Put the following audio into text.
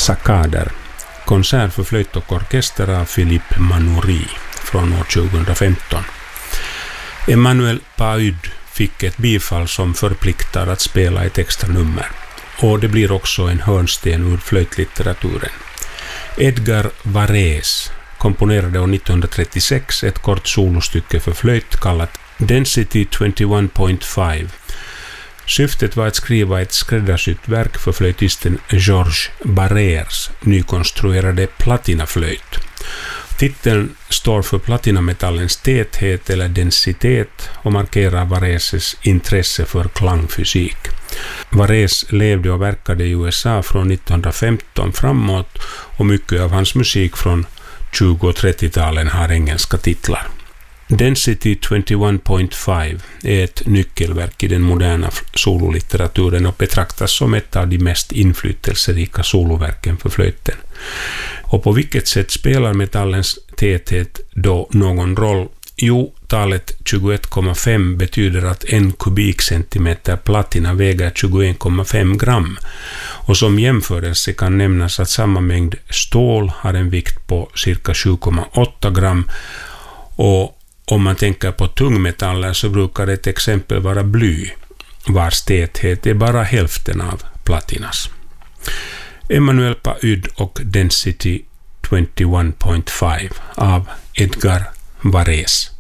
Saccader, konsert för flöjt och orkester av Philippe Manoury från år 2015. Emmanuel Paud fick ett bifall som förpliktar att spela ett extra nummer. Och det blir också en hörnsten ur flöjtlitteraturen. Edgar Varese komponerade år 1936 ett kort solostycke för flöjt kallat Density 21.5. Syftet var att skriva ett skräddarsytt verk för flöjtisten Georges Barrères nykonstruerade platinaflöjt. Titeln står för platinametallens täthet eller densitet och markerar Vareses intresse för klangfysik. Varese levde och verkade i USA från 1915 framåt och mycket av hans musik från 20- och 30-talen har engelska titlar. Density 21.5 är ett nyckelverk i den moderna sololitteraturen och betraktas som ett av de mest inflytelserika soloverken för flöjten. Och på vilket sätt spelar metallens täthet då någon roll? Jo, talet 21,5 betyder att 1 kubikcentimeter platina väger 21,5 gram. Och som jämförelse kan nämnas att samma mängd stål har en vikt på cirka 7,8 gram. Och om man tänker på tungmetaller så brukar ett exempel vara bly, vars täthet är bara hälften av platinas. Emmanuel Paud och Density 21.5 av Edgar Varese.